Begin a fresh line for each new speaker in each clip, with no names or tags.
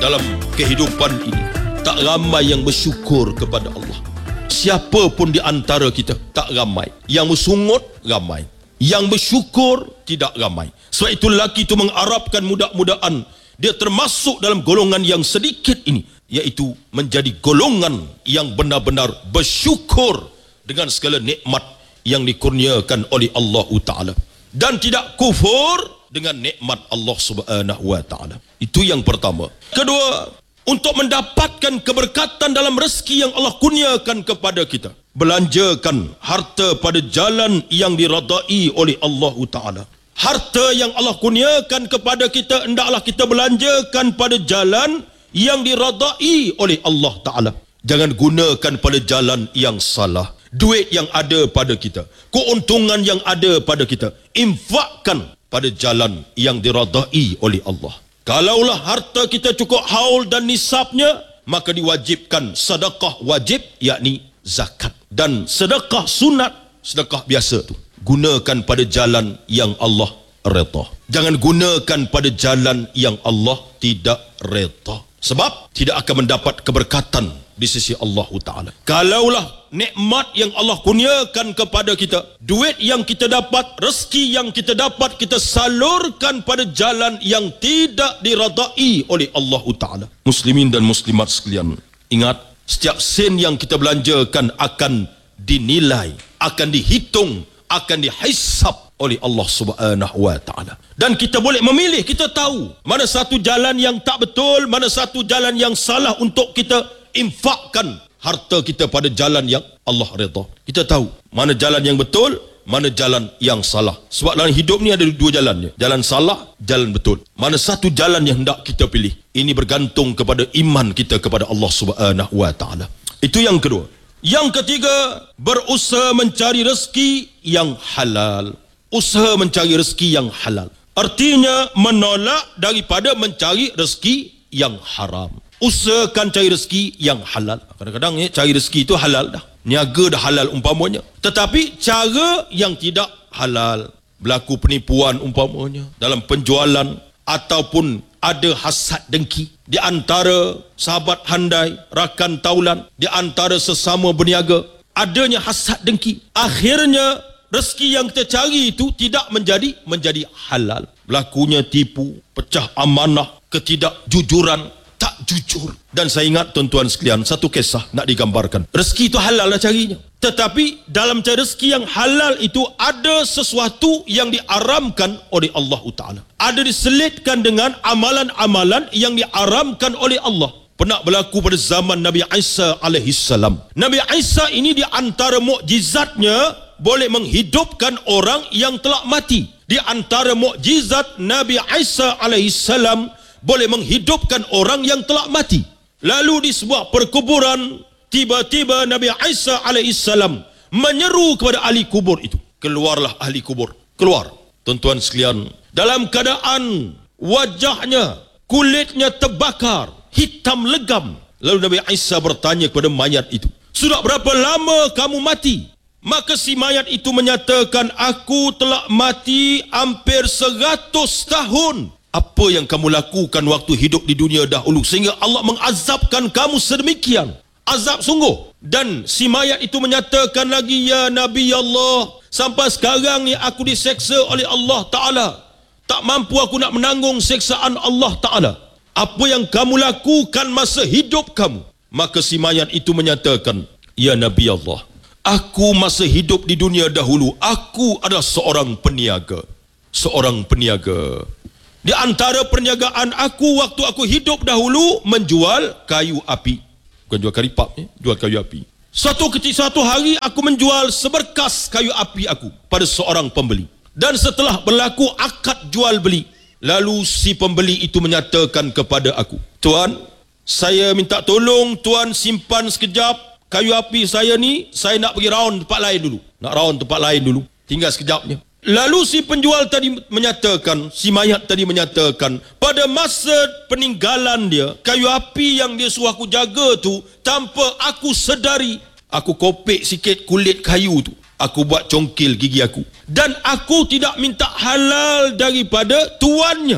dalam kehidupan ini, tak ramai yang bersyukur kepada Allah. Siapa pun di antara kita tak ramai. Yang bersungut ramai, yang bersyukur tidak ramai. Sebab itu lelaki itu mengharapkan mudah-mudahan dia termasuk dalam golongan yang sedikit ini, iaitu menjadi golongan yang benar-benar bersyukur dengan segala nikmat yang dikurniakan oleh Allah Ta'ala, dan tidak kufur dengan nikmat Allah Subhanahu wa Ta'ala. Itu yang pertama. Kedua, untuk mendapatkan keberkatan dalam rezeki yang Allah kurniakan kepada kita, belanjakan harta pada jalan yang diradai oleh Allah Ta'ala. Harta yang Allah kurniakan kepada kita, hendaklah kita belanjakan pada jalan yang diradai oleh Allah Ta'ala. Jangan gunakan pada jalan yang salah. Duit yang ada pada kita, keuntungan yang ada pada kita, infakkan pada jalan yang diradai oleh Allah. Kalaulah harta kita cukup haul dan nisabnya, maka diwajibkan sedekah wajib, yakni zakat. Dan sedekah sunat, sedekah biasa tu, gunakan pada jalan yang Allah redha. Jangan gunakan pada jalan yang Allah tidak redha, sebab tidak akan mendapat keberkatan di sisi Allah Ta'ala. Kalaulah nikmat yang Allah kurniakan kepada kita, duit yang kita dapat, rezeki yang kita dapat, kita salurkan pada jalan yang tidak diradai oleh Allah Ta'ala. Muslimin dan muslimat sekalian, ingat, setiap sen yang kita belanjakan akan dinilai, akan dihitung, akan dihisab oleh Allah Subhanahu wa Ta'ala. Dan kita boleh memilih, kita tahu mana satu jalan yang tak betul, mana satu jalan yang salah untuk kita infakkan harta kita pada jalan yang Allah redha. Kita tahu mana jalan yang betul, mana jalan yang salah. Sebab dalam hidup ni ada dua jalannya, jalan salah, jalan betul. Mana satu jalan yang hendak kita pilih? Ini bergantung kepada iman kita kepada Allah Subhanahu wa Ta'ala. Itu yang kedua. Yang ketiga, berusaha mencari rezeki yang halal. Usaha mencari rezeki yang halal, artinya menolak daripada mencari rezeki yang haram. Usahakan cari rezeki yang halal. Kadang-kadang cari rezeki itu halal dah, niaga dah halal umpamanya, tetapi cara yang tidak halal, berlaku penipuan umpamanya dalam penjualan, ataupun ada hasad dengki di antara sahabat handai, rakan taulan, di antara sesama berniaga, adanya hasad dengki, akhirnya rezeki yang kita cari itu tidak menjadi halal. Berlakunya tipu, pecah amanah, ketidakjujuran, tak jujur. Dan saya ingat tuan-tuan sekalian, satu kisah nak digambarkan. Rezeki itu halal lah carinya, tetapi dalam cari rezeki yang halal itu ada sesuatu yang diharamkan oleh Allah Ta'ala. Ada diselitkan dengan amalan-amalan yang diharamkan oleh Allah. Pernah berlaku pada zaman Nabi Isa alaihissalam. Nabi Isa ini di antara mukjizatnya boleh menghidupkan orang yang telah mati. Di antara mukjizat Nabi Isa alaihissalam boleh menghidupkan orang yang telah mati. Lalu di sebuah perkuburan, tiba-tiba Nabi Isa alaihissalam menyeru kepada ahli kubur itu. Keluarlah ahli kubur, keluar. Tuan-tuan sekalian, dalam keadaan wajahnya, kulitnya terbakar, hitam legam. Lalu Nabi Isa bertanya kepada mayat itu, sudah berapa lama kamu mati? Maka si mayat itu menyatakan, aku telah mati hampir 100 tahun. Apa yang kamu lakukan waktu hidup di dunia dahulu sehingga Allah mengazabkan kamu sedemikian? Azab sungguh. Dan si mayat itu menyatakan lagi, ya Nabi Allah, sampai sekarang ni aku diseksa oleh Allah Ta'ala. Tak mampu aku nak menanggung seksaan Allah Ta'ala. Apa yang kamu lakukan masa hidup kamu? Maka si mayat itu menyatakan, ya Nabi Allah, aku masa hidup di dunia dahulu, aku adalah seorang peniaga. Seorang peniaga. Di antara perniagaan aku waktu aku hidup dahulu, menjual kayu api. Bukan jual karipap, jual kayu api. Suatu hari aku menjual seberkas kayu api aku pada seorang pembeli. Dan setelah berlaku akad jual beli, lalu si pembeli itu menyatakan kepada aku, tuan, saya minta tolong tuan simpan sekejap kayu api saya ni, saya nak pergi round tempat lain dulu. Nak round tempat lain dulu, tinggal sekejapnya. Lalu si penjual tadi menyatakan, si mayat tadi menyatakan, pada masa peninggalan dia, kayu api yang dia suruh aku jaga tu, tanpa aku sedari, aku kopek sikit kulit kayu tu, aku buat congkil gigi aku. Dan aku tidak minta halal daripada tuannya.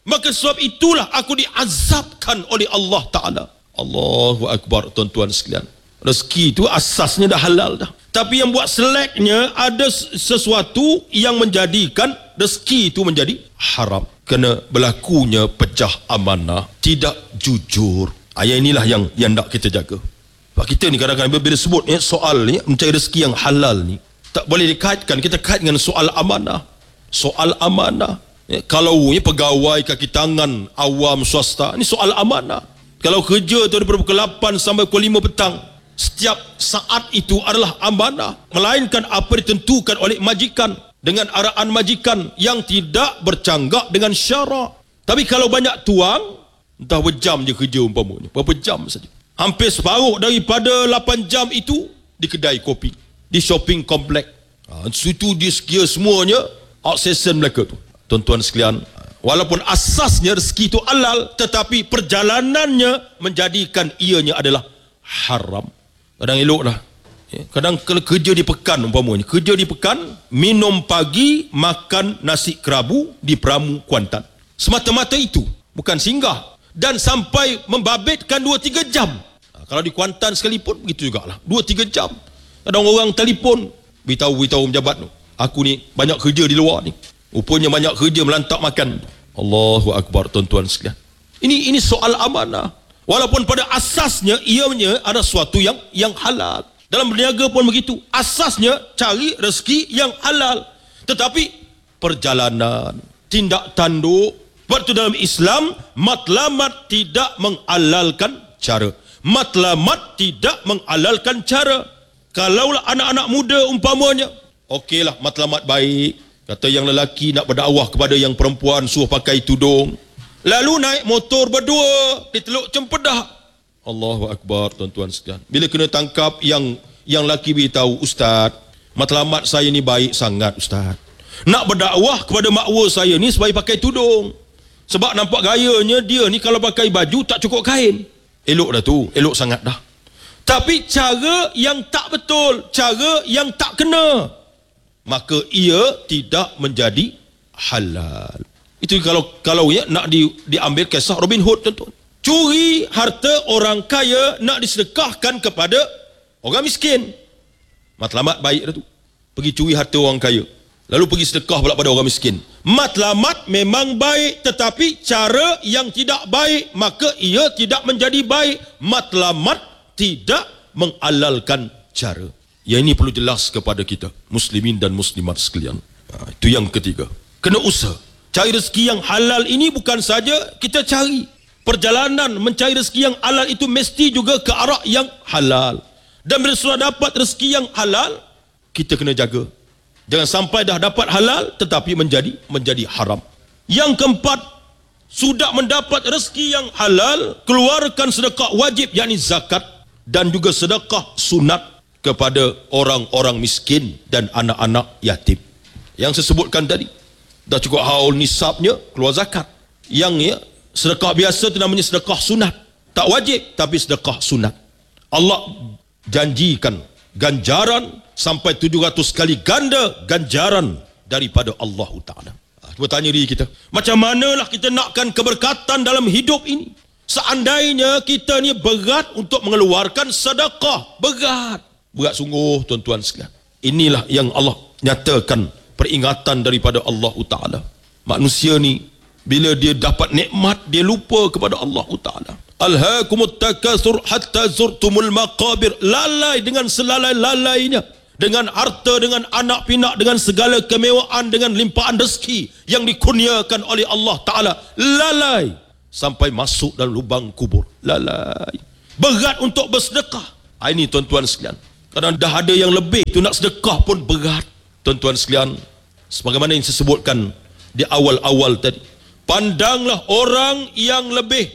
Maka sebab itulah aku diazabkan oleh Allah Ta'ala. Allahu Akbar, tuan-tuan sekalian. Rezeki itu asasnya dah halal dah. Tapi yang buat seleknya, ada sesuatu yang menjadikan rezeki itu menjadi haram. Kena berlakunya pecah amanah, tidak jujur. Ayat inilah yang nak kita jaga. Sebab kita ni kadang-kadang bila sebut soal ni, mencari rezeki yang halal ni, tak boleh dikaitkan, kita kait dengan soal amanah. Soal amanah. Kalau pegawai kaki tangan awam swasta, ni soal amanah. Kalau kerja tu daripada pukul 8 sampai pukul 5 petang, setiap saat itu adalah amanah, melainkan apa ditentukan oleh majikan dengan arahan majikan yang tidak bercanggah dengan syarak. Tapi kalau banyak tuang, entah berjam je kerja umpamanya, berapa jam saja. Hampir separuh daripada 8 jam itu di kedai kopi, di shopping komplek. Situ dia sekira semuanya obsession mereka tu. Tuan-tuan sekalian, walaupun asasnya rezeki itu halal, tetapi perjalanannya menjadikan ianya adalah haram. Kadang elok dah. Kadang kalau kerja di pekan umpamanya, kerja di pekan, minum pagi, makan nasi kerabu di Peramu Kuantan. Semata-mata itu, bukan singgah. Dan sampai membabitkan 2-3 jam. Kalau di Kuantan sekalipun, begitu jugalah. 2-3 jam. Kadang orang telefon, beritahu pejabat tu, aku ni banyak kerja di luar ni. Rupanya banyak kerja melantak makan. Allahu Akbar, tuan-tuan sekalian. Ini soal amanah. Walaupun pada asasnya ianya ada sesuatu yang halal. Dalam berniaga pun begitu. Asasnya cari rezeki yang halal. Tetapi perjalanan, tindak tanduk. Sebab itu dalam Islam, matlamat tidak menghalalkan cara. Matlamat tidak menghalalkan cara. Kalaulah anak-anak muda umpamanya, okeylah matlamat baik. Kata yang lelaki nak berdakwah kepada yang perempuan, suruh pakai tudung. Lalu naik motor berdua di Teluk Cempedak. Allahu Akbar, tuan-tuan sekalian. Bila kena tangkap, yang lelaki beritahu, Ustaz, matlamat saya ni baik sangat Ustaz. Nak berdakwah kepada makwa saya ni supaya pakai tudung. Sebab nampak gayanya dia ni kalau pakai baju tak cukup kain. Elok dah tu, elok sangat dah. Tapi cara yang tak betul, cara yang tak kena, maka ia tidak menjadi halal. Itu kalau nak diambil kisah Robin Hood, tuan-tuan. Curi harta orang kaya nak disedekahkan kepada orang miskin. Matlamat baik dah tu. Pergi curi harta orang kaya, lalu pergi sedekah pula pada orang miskin. Matlamat memang baik, tetapi cara yang tidak baik, maka ia tidak menjadi baik. Matlamat tidak menghalalkan cara. Yang ini perlu jelas kepada kita, muslimin dan muslimat sekalian. Itu yang ketiga. Kena usaha. Cari rezeki yang halal ini bukan saja kita cari. Perjalanan mencari rezeki yang halal itu mesti juga ke arah yang halal. Dan bila sudah dapat rezeki yang halal, kita kena jaga. Jangan sampai dah dapat halal tetapi menjadi haram. Yang keempat, sudah mendapat rezeki yang halal, keluarkan sedekah wajib yakni zakat, dan juga sedekah sunat kepada orang-orang miskin dan anak-anak yatim. Yang saya sebutkan tadi, dah cukup haul nisabnya, keluar zakat. Yang sedekah biasa itu namanya sedekah sunat. Tak wajib, tapi sedekah sunat. Allah janjikan ganjaran sampai 700 kali ganda ganjaran daripada Allah Ta'ala. Cuba tanya diri kita, macam manalah kita nakkan keberkatan dalam hidup ini? Seandainya kita ni berat untuk mengeluarkan sedekah, berat sungguh, tuan-tuan sekalian. Inilah yang Allah nyatakan peringatan daripada Allah Ta'ala. Manusia ni bila dia dapat nikmat, dia lupa kepada Allah Ta'ala. Alhaakumut takatsur hatta zurtumul maqabir. Lalai dengan selalai-lalainya, dengan harta, dengan anak pinak, dengan segala kemewahan, dengan limpahan rezeki yang dikurniakan oleh Allah Ta'ala. Lalai sampai masuk dalam lubang kubur. Lalai. Berat untuk bersedekah. Ini tuan-tuan sekalian. Kadang dah ada yang lebih tu, nak sedekah pun berat. Tuan-tuan sekalian, sebagaimana yang saya sebutkan di awal-awal tadi, pandanglah orang yang lebih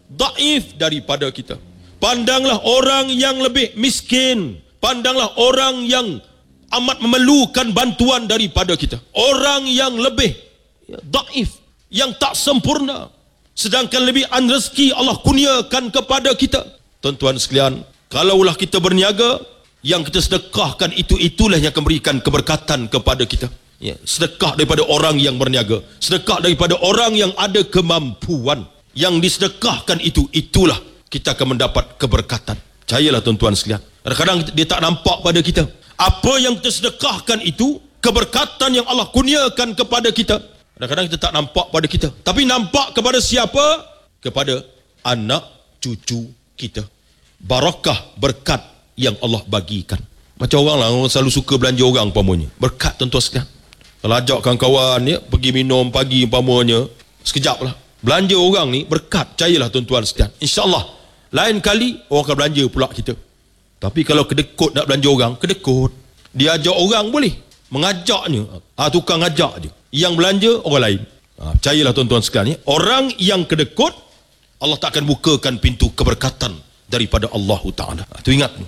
daif daripada kita. Pandanglah orang yang lebih miskin. Pandanglah orang yang amat memerlukan bantuan daripada kita. Orang yang lebih daif, yang tak sempurna, sedangkan lebihan rezeki Allah kurniakan kepada kita. Tuan-tuan sekalian, kalaulah kita berniaga, yang kita sedekahkan itulah yang akan berikan keberkatan kepada kita. Ya, sedekah daripada orang yang berniaga, sedekah daripada orang yang ada kemampuan. Yang disedekahkan itulah kita akan mendapat keberkatan. Percayalah tuan-tuan sekalian. Kadang-kadang dia tak nampak pada kita. Apa yang kita sedekahkan itu, keberkatan yang Allah kurniakan kepada kita, kadang-kadang kita tak nampak pada kita, tapi nampak kepada siapa? Kepada anak cucu kita. Barakah berkat yang Allah bagikan. Macam orang lah, orang selalu suka belanja orang umpamanya. Berkat tuan-tuan sekalian. Kalau ajak kawan-kawan ya, pergi minum pagi umpamanya, sekejap lah. Belanja orang ni berkat, percayalah tuan-tuan sekalian. InsyaAllah lain kali orang akan belanja pula kita. Tapi kalau kedekut nak belanja orang, kedekut. Dia ajak orang boleh, mengajaknya, tukang ajak je. Yang belanja orang lain. Percayalah tuan-tuan sekalian ya. Orang yang kedekut, Allah tak akan bukakan pintu keberkatan daripada Allah Ta'ala. Itu ingat.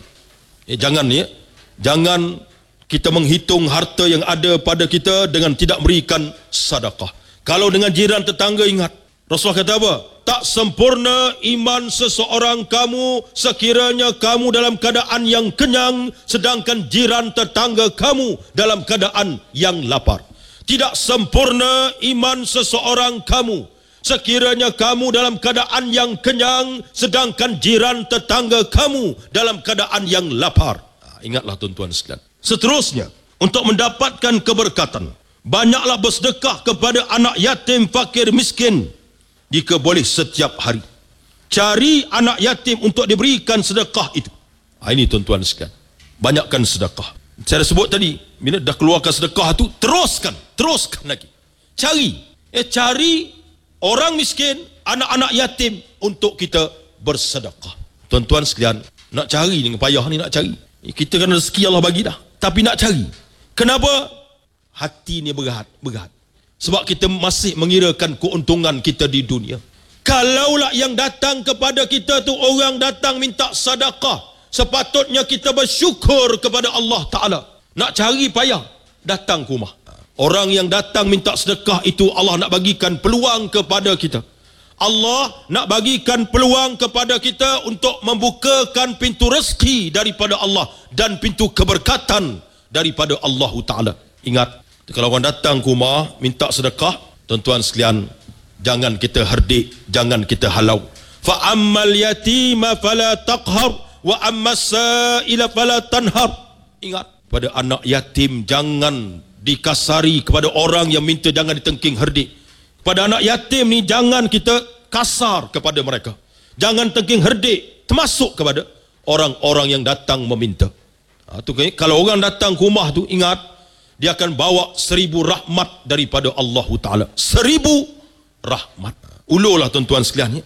Jangan kita menghitung harta yang ada pada kita dengan tidak berikan sedekah. Kalau dengan jiran tetangga, ingat Rasulullah kata apa? Tak sempurna iman seseorang kamu sekiranya kamu dalam keadaan yang kenyang, sedangkan jiran tetangga kamu dalam keadaan yang lapar. Tidak sempurna iman seseorang kamu sekiranya kamu dalam keadaan yang kenyang, sedangkan jiran tetangga kamu dalam keadaan yang lapar. Ingatlah tuan-tuan sekalian. Seterusnya, untuk mendapatkan keberkatan, banyaklah bersedekah kepada anak yatim, fakir, miskin. Jika boleh setiap hari, cari anak yatim untuk diberikan sedekah itu. Ini tuan-tuan sekalian, banyakkan sedekah. Saya dah sebut tadi, bila dah keluarkan sedekah itu, teruskan lagi. Cari orang miskin, anak-anak yatim untuk kita bersedekah. Tuan-tuan sekalian, nak cari dengan payah ni, nak cari. Kita kan rezeki Allah bagi dah, tapi nak cari. Kenapa? Hati ni berat. Sebab kita masih mengirakan keuntungan kita di dunia. Kalaulah yang datang kepada kita tu orang datang minta sedekah, sepatutnya kita bersyukur kepada Allah Ta'ala. Nak cari payah, datang ke rumah. Orang yang datang minta sedekah itu Allah nak bagikan peluang kepada kita. Allah nak bagikan peluang kepada kita untuk membukakan pintu rezeki daripada Allah dan pintu keberkatan daripada Allah Ta'ala. Ingat, kalau orang datang ke rumah minta sedekah, tuan-tuan sekalian, jangan kita herdik, jangan kita halau. Fa ammal yatima fala taqhar wa ammas sa'ila fala tanhar. Ingat, pada anak yatim jangan dikasari, kepada orang yang minta jangan ditengking herdik. Pada anak yatim ni jangan kita kasar kepada mereka. Jangan tengking herdik, termasuk kepada orang-orang yang datang meminta. Kalau orang datang ke rumah tu, ingat, dia akan bawa 1000 rahmat daripada Allah Ta'ala. 1000 rahmat. Ulurlah tuan-tuan sekalian ya.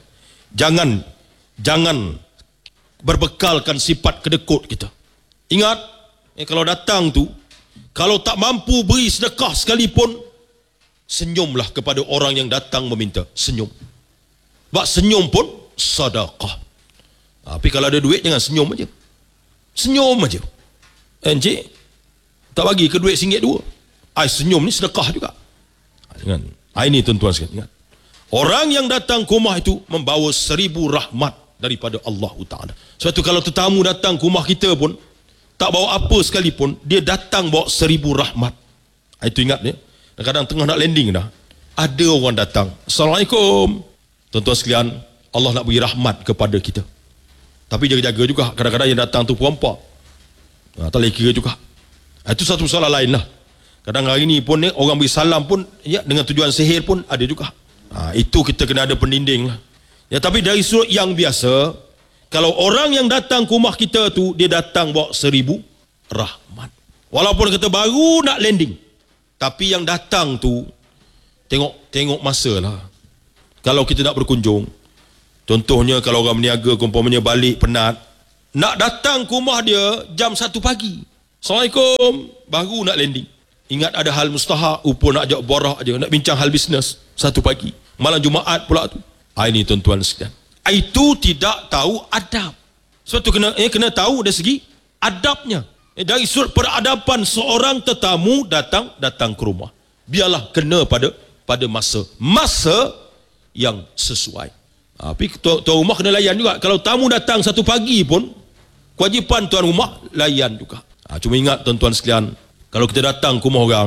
Jangan berbekalkan sifat kedekut kita. Ingat, kalau datang tu, kalau tak mampu beri sedekah sekalipun, senyumlah kepada orang yang datang meminta. Senyum. Sebab senyum pun sedekah. Tapi kalau ada duit, jangan senyum aja. Senyum aja. Encik tak bagi ke duit RM1 2. Senyum ni sedekah juga. Jangan. Ini tuan-tuan sekalian. Orang yang datang ke rumah itu membawa 1000 rahmat daripada Allah Ta'ala. Sebab itu kalau tetamu datang ke rumah kita pun, tak bawa apa sekalipun, dia datang bawa 1000 rahmat. Itu ingat ya. Kadang-kadang tengah nak landing dah, ada orang datang, Assalamualaikum. Tuan-tuan sekalian, Allah nak beri rahmat kepada kita. Tapi jaga-jaga juga, kadang-kadang yang datang tu perempuan. Tak boleh kira juga. Itu satu masalah lain lah. Kadang hari ni pun orang beri salam pun ya, dengan tujuan sihir pun ada juga. Itu kita kena ada pendinding lah. Ya, tapi dari sudut yang biasa, kalau orang yang datang ke rumah kita tu, dia datang bawa 1000 rahmat. Walaupun kata baru nak landing, tapi yang datang tu tengok masa lah. Kalau kita nak berkunjung, contohnya kalau orang berniaga umpamanya balik penat, nak datang ke rumah dia jam 1 pagi. Assalamualaikum, baru nak landing. Ingat ada hal mustahak, nak ajak borak je, nak bincang hal bisnes 1 pagi. Malam Jumaat pula tu. Ini tuan-tuan sekalian. Itu tidak tahu adab. Sebab tu kena tahu dari segi adabnya. Dari sudut peradaban seorang tetamu datang ke rumah. Biarlah kena pada masa yang sesuai. Tapi tuan rumah kena layan juga. Kalau tamu datang 1 pagi pun, kewajipan tuan rumah layan juga. Cuma ingat tuan-tuan sekalian, kalau kita datang ke rumah orang,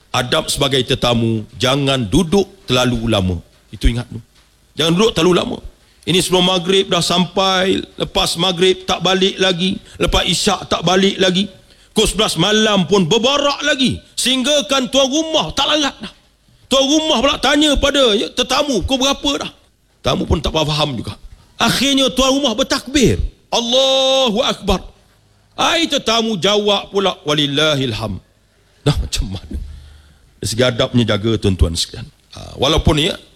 Adab sebagai tetamu, jangan duduk terlalu lama. Itu ingat tu. Jangan duduk terlalu lama. Ini sebelum maghrib dah sampai, lepas maghrib tak balik lagi, lepas isyak tak balik lagi, pukul 11 malam pun berbarak lagi, sehingga kan tuan rumah tak larat dah. Tuan rumah pula tanya pada tetamu, pukul berapa dah? Tamu pun tak faham juga. Akhirnya tuan rumah bertakbir, Allahu Akbar. Tetamu jawab pula, walillahilham. Dah macam mana? Dari segi adabnya jaga tuan-tuan sekalian. Walaupun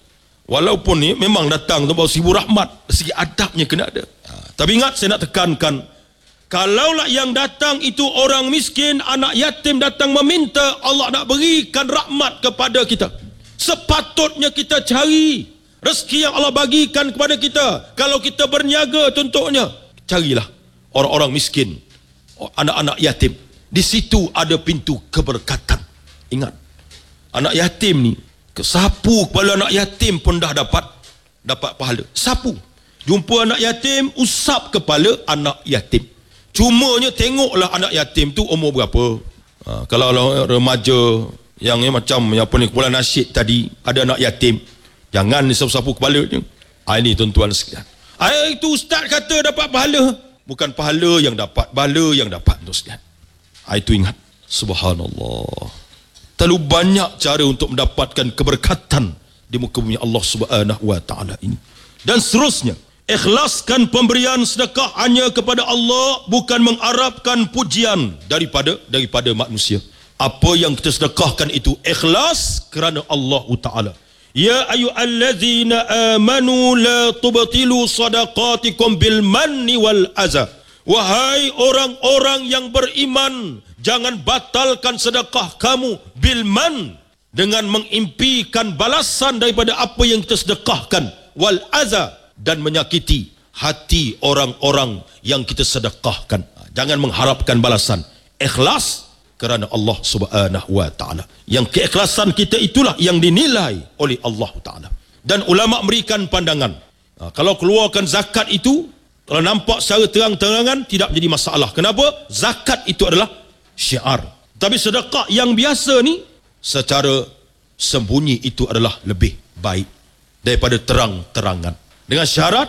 ni memang datang bawa seribu rahmat, dari segi adabnya kena ada. Tapi ingat, saya nak tekankan, kalaulah yang datang itu orang miskin, anak yatim datang meminta, Allah nak berikan rahmat kepada kita, sepatutnya kita cari rezeki yang Allah bagikan kepada kita. Kalau kita berniaga contohnya, carilah orang-orang miskin, anak-anak yatim. Di situ ada pintu keberkatan. Ingat, anak yatim ni, sapu kepala anak yatim pun dah dapat pahala. Sapu, jumpa anak yatim, usap kepala anak yatim. Cumanya tengoklah anak yatim tu umur berapa. Kalau remaja yang macam apa ni, kumpulan nasyid tadi, ada anak yatim, jangan disapu-sapu kepala je. Ini tuan-tuan sekalian. Itu ustaz kata dapat pahala. Bukan pahala yang dapat, pahala yang dapat tuan sekalian. Itu ingat. Subhanallah. Terlalu banyak cara untuk mendapatkan keberkatan di muka bumi Allah Subhanahu wa taala ini. Dan seterusnya, ikhlaskan pemberian sedekah hanya kepada Allah, bukan mengharapkan pujian daripada manusia. Apa yang kita sedekahkan itu ikhlas kerana Allah Taala. Ya ayyuhallazina amanu la tubtilu sadaqatikum bil manni wal adza. Wahai orang-orang yang beriman, jangan batalkan sedekah kamu bil man, dengan mengimpikan balasan daripada apa yang kita sedekahkan, wal adza, dan menyakiti hati orang-orang yang kita sedekahkan. Jangan mengharapkan balasan. Ikhlas kerana Allah Subhanahu wa taala. Yang keikhlasan kita itulah yang dinilai oleh Allah taala. Dan ulama memberikan pandangan, kalau keluarkan zakat itu, kalau nampak secara terang-terangan tidak menjadi masalah. Kenapa? Zakat itu adalah syiar. Tapi sedekah yang biasa ni, secara sembunyi itu adalah lebih baik daripada terang-terangan. Dengan syarat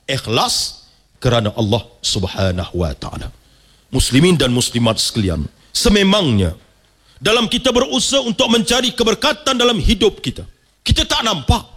ikhlas kerana Allah Subhanahu wa taala. Muslimin dan muslimat sekalian, sememangnya dalam kita berusaha untuk mencari keberkatan dalam hidup kita, kita tak nampak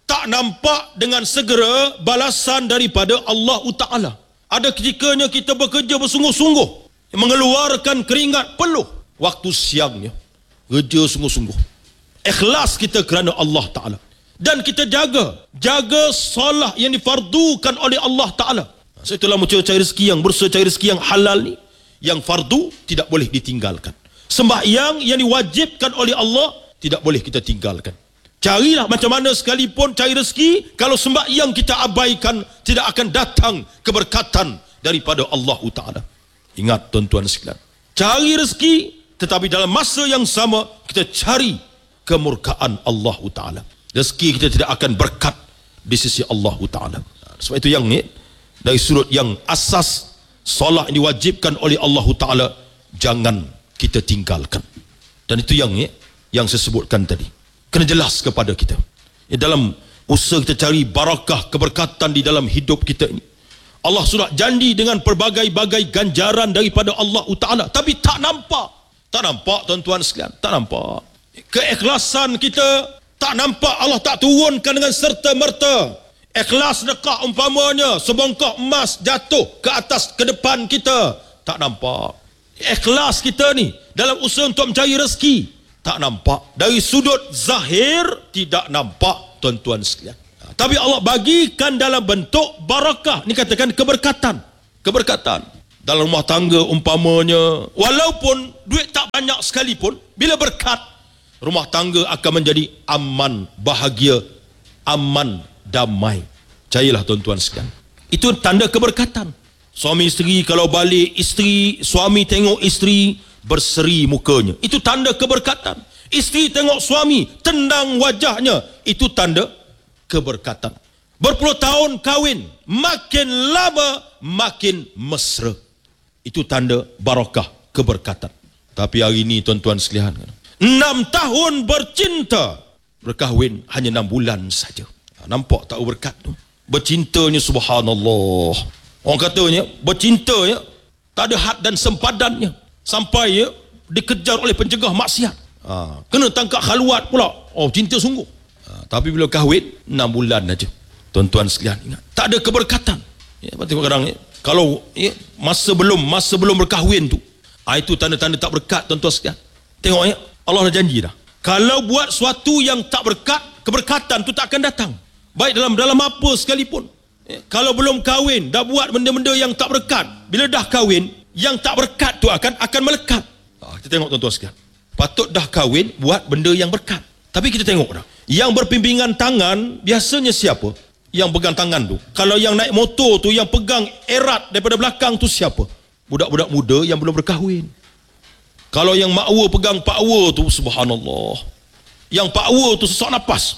dengan segera balasan daripada Allah Ta'ala. Ada ketikanya kita bekerja bersungguh-sungguh, mengeluarkan keringat peluh, waktu siangnya kerja sungguh-sungguh, ikhlas kita kerana Allah Ta'ala. Dan kita jaga solat yang difardukan oleh Allah Ta'ala. Setelah mencari rezeki, yang berusaha cari rezeki yang halal ni, yang fardu tidak boleh ditinggalkan. Sembahyang yang diwajibkan oleh Allah tidak boleh kita tinggalkan. Carilah macam mana sekalipun cari rezeki, kalau sembahyang kita abaikan, tidak akan datang keberkatan daripada Allah Ta'ala. Ingat tuan-tuan sekalian, cari rezeki, tetapi dalam masa yang sama kita cari kemurkaan Allah Ta'ala. Rezeki kita tidak akan berkat di sisi Allah Ta'ala. Sebab itu yang ni, dari sudut yang asas, solat yang diwajibkan oleh Allah Ta'ala, jangan kita tinggalkan. Dan itu yang saya sebutkan tadi, kena jelas kepada kita. Dalam usaha kita cari barakah, keberkatan di dalam hidup kita ini, Allah sudah janji dengan pelbagai-bagai ganjaran daripada Allah Ta'ala. Tapi tak nampak tuan-tuan sekalian, tak nampak. Keikhlasan kita tak nampak. Allah tak turunkan dengan serta-merta. Ikhlas sedekah umpamanya sebongkok emas jatuh ke depan kita, tak nampak. Ikhlas kita ni dalam usaha untuk mencari rezeki, tak nampak. Dari sudut zahir tidak nampak tuan-tuan sekalian. Tapi Allah bagikan dalam bentuk barakah. Ni katakan keberkatan. Dalam rumah tangga umpamanya, walaupun duit tak banyak sekalipun, bila berkat, rumah tangga akan menjadi aman, bahagia, aman, damai. Carilah tuan-tuan sekalian, itu tanda keberkatan. Suami isteri kalau balik, suami tengok isteri berseri mukanya, itu tanda keberkatan. Isteri tengok suami tendang wajahnya, itu tanda keberkatan. Berpuluh tahun kahwin, makin lama makin mesra, itu tanda barakah, keberkatan. Tapi hari ini tuan-tuan sekalian, 6 tahun bercinta, berkahwin hanya 6 bulan saja. Nampak tak berkat tu? Bercintanya subhanallah. Orang katanya bercintanya tak ada had dan sempadannya, sampai dikejar oleh pencegah maksiat. Kena tangkap khaluat pula. Oh, cinta sungguh. Tapi bila kahwin 6 bulan aja. Tuan-tuan sekalian, ingat, tak ada keberkatan. Tengok kadang kalau masa belum berkahwin tu, itu tanda-tanda tak berkat, tuan-tuan sekalian. Tengok Allah dah janji dah. Kalau buat sesuatu yang tak berkat, keberkatan tu tak akan datang. Baik dalam apa sekalipun. Kalau belum kahwin dah buat benda-benda yang tak berkat, bila dah kahwin, yang tak berkat tu akan melekat. Kita tengok tuan-tuan sekalian. Patut dah kahwin buat benda yang berkat. Tapi kita tengok dah, yang berpimpingan tangan biasanya siapa? Yang pegang tangan tu. Kalau yang naik motor tu, yang pegang erat daripada belakang tu siapa? Budak-budak muda yang belum berkahwin. Kalau yang makwa pegang pakwa tu, subhanallah, yang pakwa tu sesak nafas.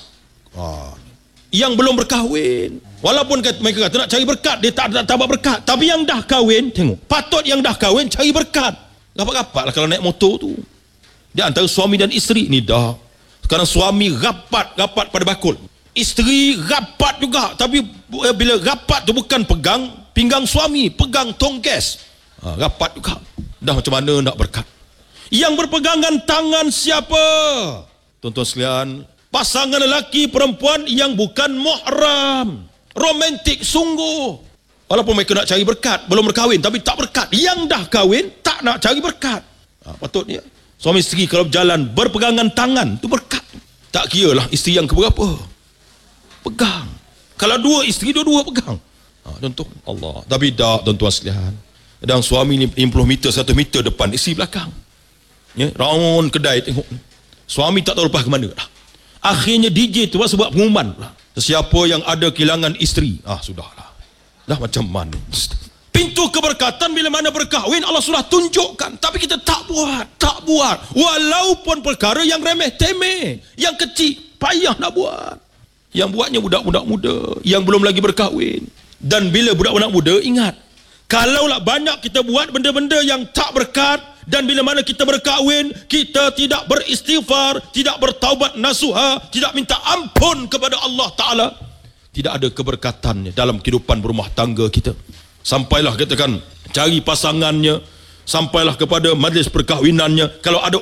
Yang belum berkahwin, walaupun mereka kata nak cari berkat, dia tak dapat berkat. Tapi yang dah kahwin, tengok, patut yang dah kahwin cari berkat. Rapat-rapat lah kalau naik motor tu. Dia antara suami dan isteri ni dah. Sekarang suami rapat pada bakul, isteri rapat juga. Tapi bila rapat tu bukan pegang pinggang suami, pegang tong gas. Rapat juga. Dah macam mana nak berkat? Yang berpegangan tangan siapa? Tuan-tuan sekalian, pasangan lelaki perempuan yang bukan muhram, romantik sungguh. Walaupun mereka nak cari berkat, belum berkahwin tapi tak berkat. Yang dah kahwin tak nak cari berkat. Patutnya suami isteri kalau berjalan berpegangan tangan, tu berkat. Tak kira lah isteri yang keberapa, pegang. Kalau 2 isteri, dua-dua pegang. Tuan-tuan, Allah. Tapi tak, tuan-tuan sekalian. Kadang suami ni 50 meter, 100 meter depan, isteri belakang. Round kedai tengok. Suami tak tahu lepas ke mana dah. Akhirnya DJ tu buat pengumuman lah. Sesiapa yang ada kehilangan isteri, sudahlah. Dah macam mana? Pintu keberkatan bila mana berkahwin Allah sudah tunjukkan, tapi kita tak buat. Walaupun perkara yang remeh temeh, yang kecil, payah nak buat. Yang buatnya budak-budak muda yang belum lagi berkahwin. Dan bila budak-budak muda, ingat, kalaulah banyak kita buat benda-benda yang tak berkat, dan bila mana kita berkahwin, kita tidak beristighfar, tidak bertaubat nasuha, tidak minta ampun kepada Allah Ta'ala, tidak ada keberkatannya dalam kehidupan berumah tangga kita. Sampailah katakan cari pasangannya, sampailah kepada majlis perkahwinannya, kalau ada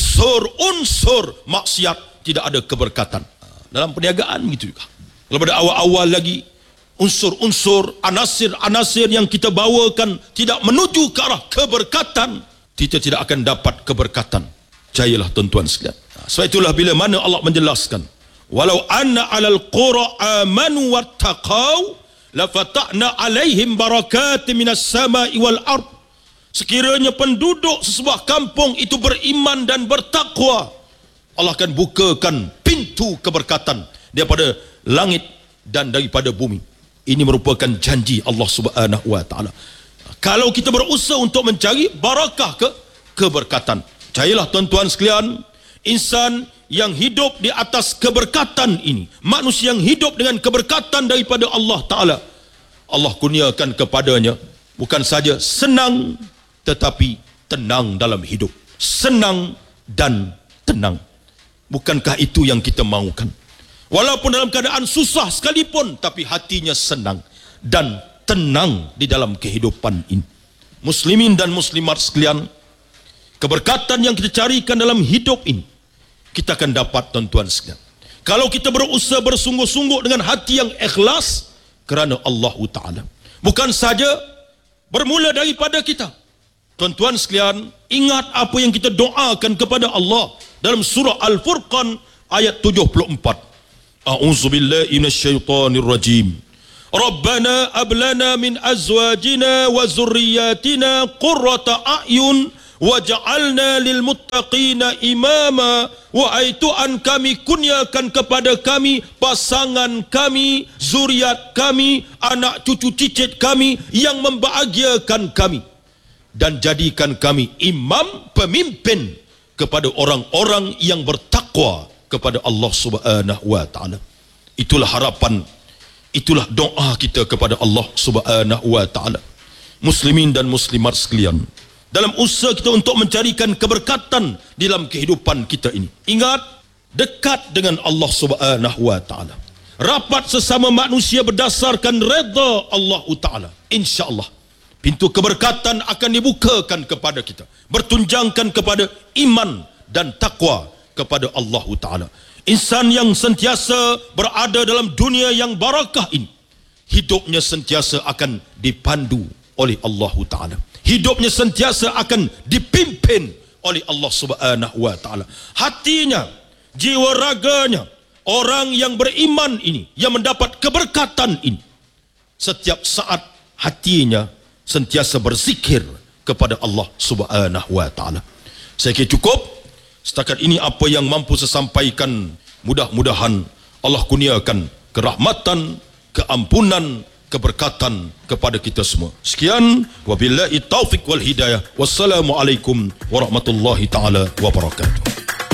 unsur maksiat, tidak ada keberkatan. Dalam perniagaan begitu juga. Kalau pada awal-awal lagi, unsur-unsur, anasir-anasir yang kita bawakan tidak menuju ke arah keberkatan, kita tidak akan dapat keberkatan. Percayalah tuan-tuan sekalian. Sebab itulah bila mana Allah menjelaskan, walau anna 'alal qura amanu wattaqau lafatahna 'alaihim barakatin minas sama'i wal ard. Sekiranya penduduk sesebuah kampung itu beriman dan bertakwa, Allah akan bukakan pintu keberkatan daripada langit dan daripada bumi. Ini merupakan janji Allah Subhanahu wa taala. Kalau kita berusaha untuk mencari barakah keberkatan, percayalah tuan-tuan sekalian, insan yang hidup di atas keberkatan ini, manusia yang hidup dengan keberkatan daripada Allah Ta'ala, Allah kurniakan kepadanya bukan saja senang, tetapi tenang dalam hidup. Senang dan tenang. Bukankah itu yang kita mahukan? Walaupun dalam keadaan susah sekalipun, tapi hatinya senang dan tenang di dalam kehidupan ini. Muslimin dan muslimat sekalian, keberkatan yang kita carikan dalam hidup ini, kita akan dapat tuan-tuan sekalian, kalau kita berusaha bersungguh-sungguh dengan hati yang ikhlas kerana Allah Ta'ala. Bukan saja bermula daripada kita. Tuan-tuan sekalian, ingat apa yang kita doakan kepada Allah dalam surah Al-Furqan ayat 74. A'udzubillahi minasyaitonir rajim. Rabbana ablana min azwajina wa zurriyatina qurrata a'yun waj'alna lil muttaqina imama. Wahai Tuhan kami, kurniakan kepada kami pasangan kami, zuriat kami, anak cucu cicit kami yang membahagiakan kami, dan jadikan kami imam, pemimpin kepada orang-orang yang bertakwa kepada Allah Subhanahu wa taala. Itulah harapan, itulah doa kita kepada Allah Subhanahu wa taala. Muslimin dan muslimat sekalian, dalam usaha kita untuk mencarikan keberkatan dalam kehidupan kita ini. Ingat, dekat dengan Allah Subhanahu wa taala. Rapat sesama manusia berdasarkan redha Allah Taala. Insya-Allah pintu keberkatan akan dibukakan kepada kita, bertunjangkan kepada iman dan takwa kepada Allah Taala. Insan yang sentiasa berada dalam dunia yang barakah ini, hidupnya sentiasa akan dipandu oleh Allah Taala. Hidupnya sentiasa akan dipimpin oleh Allah Subhanahu wa taala. Hatinya, jiwa raganya, orang yang beriman ini, yang mendapat keberkatan ini, setiap saat hatinya sentiasa berzikir kepada Allah Subhanahu wa taala. Saya kira cukup. Setakat ini apa yang mampu saya sampaikan. Mudah-mudahan Allah kurniakan kerahmatan, keampunan, keberkatan kepada kita semua. Sekian, wabillahi taufik wal hidayah. Wassalamualaikum warahmatullahi taala wabarakatuh.